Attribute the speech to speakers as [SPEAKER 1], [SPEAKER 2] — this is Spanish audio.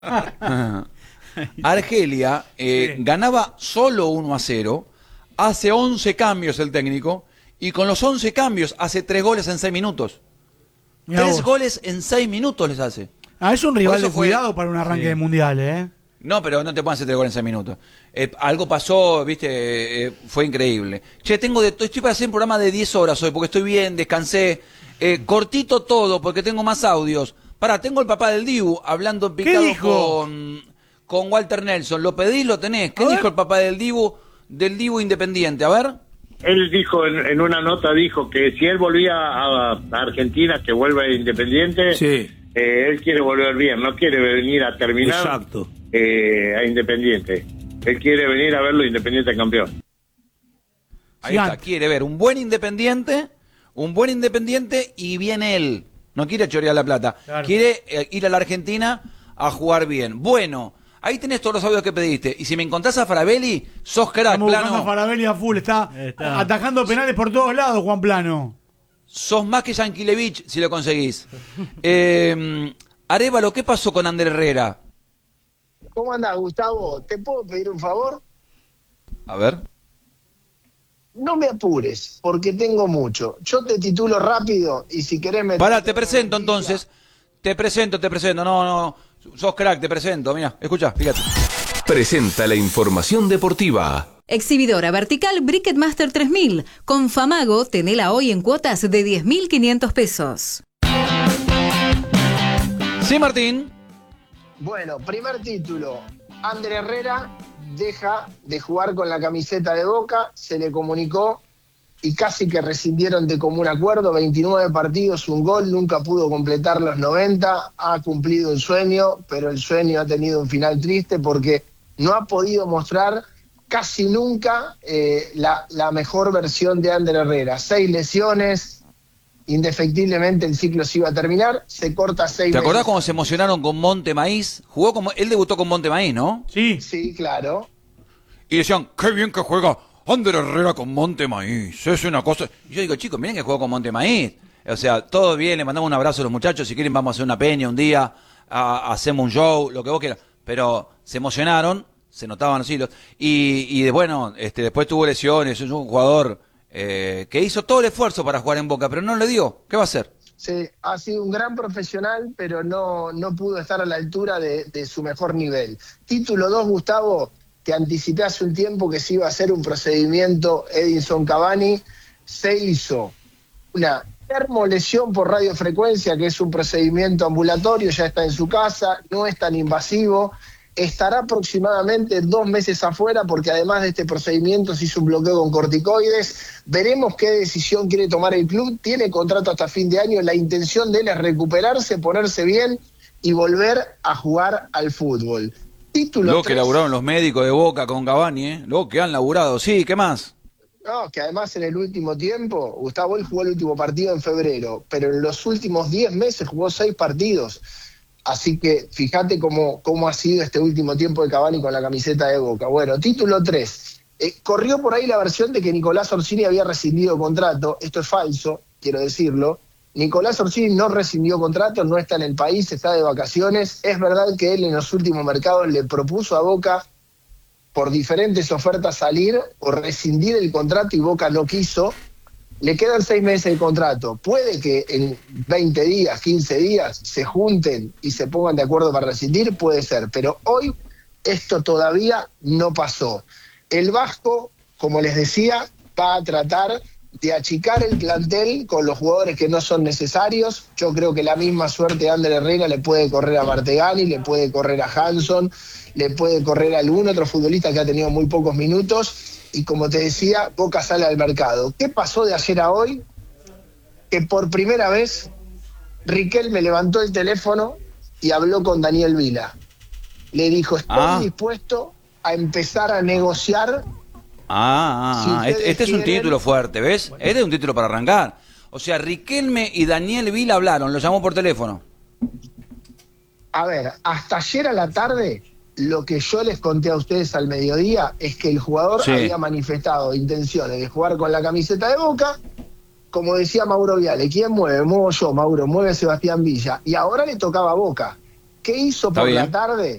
[SPEAKER 1] Argelia
[SPEAKER 2] Sí.
[SPEAKER 1] ganaba solo 1-0, hace 11 cambios el técnico, y con los 11 cambios hace 3 goles en 6 minutos.
[SPEAKER 2] Mirá
[SPEAKER 1] 3
[SPEAKER 2] vos.
[SPEAKER 1] goles en 6 minutos les hace.
[SPEAKER 2] Es un
[SPEAKER 1] Por
[SPEAKER 2] rival
[SPEAKER 1] eso
[SPEAKER 2] de
[SPEAKER 1] fue-
[SPEAKER 2] cuidado para un arranque
[SPEAKER 1] Sí.
[SPEAKER 2] de mundial, ¿eh?
[SPEAKER 1] No, pero no te pueden hacer 3 goles en 6 minutos. Algo pasó, viste, fue increíble. Che, estoy para hacer un programa de 10 horas hoy, porque estoy bien, descansé. Cortito todo, porque tengo más audios. Pará, tengo el papá del Dibu hablando en picado
[SPEAKER 2] dijo?
[SPEAKER 1] con Walter Nelson. ¿Lo pedís? ¿Lo tenés? ¿Qué
[SPEAKER 2] A ver.
[SPEAKER 1] dijo el papá del Dibu Independiente? A ver.
[SPEAKER 3] Él dijo en una nota, dijo que si él volvía a Argentina, que vuelva Independiente,
[SPEAKER 4] Sí.
[SPEAKER 3] Él quiere volver bien, no quiere venir a terminar
[SPEAKER 4] Exacto.
[SPEAKER 3] a Independiente. Él quiere venir a verlo Independiente campeón.
[SPEAKER 1] Ahí está,
[SPEAKER 2] Gigante.
[SPEAKER 1] quiere ver un buen Independiente y viene él. No quiere chorear la plata.
[SPEAKER 2] Claro.
[SPEAKER 1] Quiere ir a la Argentina a jugar bien. Bueno, ahí tenés todos los audios que pediste. Y si me encontrás a Farabelli, sos crack,
[SPEAKER 2] Estamos buscando a
[SPEAKER 1] Plano.
[SPEAKER 2] Farabelli a full. Está atajando penales por todos lados, Juan Plano.
[SPEAKER 1] Sos más que Yanquilevich si lo conseguís. Arévalo, ¿qué pasó con Ander Herrera?
[SPEAKER 5] ¿Cómo andás, Gustavo? ¿Te puedo pedir un favor?
[SPEAKER 1] A ver.
[SPEAKER 5] No me apures, porque tengo mucho. Yo te titulo rápido y si querés me...
[SPEAKER 1] Pará, te presento entonces. Te presento. No. Sos crack, te presento. Mira, escuchá, fíjate.
[SPEAKER 6] Presenta la información deportiva.
[SPEAKER 7] Exhibidora vertical Briquet Master 3000. Con Famago, tenela hoy en cuotas de 10.500 pesos.
[SPEAKER 1] Sí, Martín.
[SPEAKER 5] Bueno, primer título. Ander Herrera deja de jugar con la camiseta de Boca, se le comunicó y casi que rescindieron de común acuerdo. 29 partidos, un gol, nunca pudo completar los 90, ha cumplido un sueño, pero el sueño ha tenido un final triste porque no ha podido mostrar casi nunca la mejor versión de Ander Herrera. 6 lesiones, indefectiblemente el ciclo se iba a terminar, se corta 6
[SPEAKER 1] ¿Te acordás
[SPEAKER 5] meses.
[SPEAKER 1] cómo se emocionaron con Monte Maíz? Él debutó con Monte Maíz, ¿no?
[SPEAKER 2] Sí.
[SPEAKER 5] Sí, claro.
[SPEAKER 1] Y decían, qué bien que juega Ander Herrera con Monte Maíz. Es una cosa. Y yo digo, chicos, miren que juega con Monte Maíz. O sea, todo bien, le mandamos un abrazo a los muchachos. Si quieren, vamos a hacer una peña un día, hacemos un show, lo que vos quieras. Pero se emocionaron, se notaban los hilos. Bueno, después tuvo lesiones. Es un jugador que hizo todo el esfuerzo para jugar en Boca, pero no le dio. ¿Qué va a hacer?
[SPEAKER 5] Sí, ha sido un gran profesional, pero no pudo estar a la altura de su mejor nivel. Título 2, Gustavo, que anticipé hace un tiempo que se iba a hacer un procedimiento Edinson Cavani, se hizo una termolesión por radiofrecuencia, que es un procedimiento ambulatorio, ya está en su casa, no es tan invasivo, estará aproximadamente 2 meses afuera porque además de este procedimiento se hizo un bloqueo con corticoides. Veremos qué decisión quiere tomar el club, tiene contrato hasta fin de año, la intención de él es recuperarse, ponerse bien y volver a jugar al fútbol. Título
[SPEAKER 1] Lo que
[SPEAKER 5] 3.
[SPEAKER 1] laburaron los médicos de Boca con Cavani, ¿eh? Lo que han laburado. Sí, ¿qué más?
[SPEAKER 5] No, que además en el último tiempo, Gustavo, él jugó el último partido en febrero, pero en los últimos 10 meses jugó 6 partidos. Así que fíjate cómo ha sido este último tiempo de Cavani con la camiseta de Boca. Bueno, título 3. Corrió por ahí la versión de que Nicolás Orsini había rescindido contrato. Esto es falso, quiero decirlo. Nicolás Orsini no rescindió contrato, no está en el país, está de vacaciones. Es verdad que él en los últimos mercados le propuso a Boca por diferentes ofertas salir o rescindir el contrato y Boca no quiso. Le quedan 6 meses de contrato. Puede que en 20 días, 15 días se junten y se pongan de acuerdo para rescindir, puede ser. Pero hoy esto todavía no pasó. El Vasco, como les decía, va a tratar de achicar el plantel con los jugadores que no son necesarios. Yo creo que la misma suerte de Ander Herrera le puede correr a Martegani, le puede correr a Hanson, le puede correr a algún otro futbolista que ha tenido muy pocos minutos. Y como te decía, Boca sale al mercado. ¿Qué pasó de ayer a hoy? Que por primera vez Riquelme levantó el teléfono y habló con Daniel Vila. Le dijo, estoy dispuesto a empezar a negociar.
[SPEAKER 1] Este es un título fuerte, ¿ves? Este es un título para arrancar. O sea, Riquelme y Daniel Vila hablaron, lo llamó por teléfono.
[SPEAKER 5] A ver, hasta ayer a la tarde, lo que yo les conté a ustedes al mediodía es que el jugador había manifestado intenciones de jugar con la camiseta de Boca. Como decía Mauro Viale, ¿quién mueve? Muevo yo, Mauro, mueve Sebastián Villa. Y ahora le tocaba a Boca. ¿Qué hizo
[SPEAKER 1] Está
[SPEAKER 5] por la
[SPEAKER 1] bien.
[SPEAKER 5] tarde?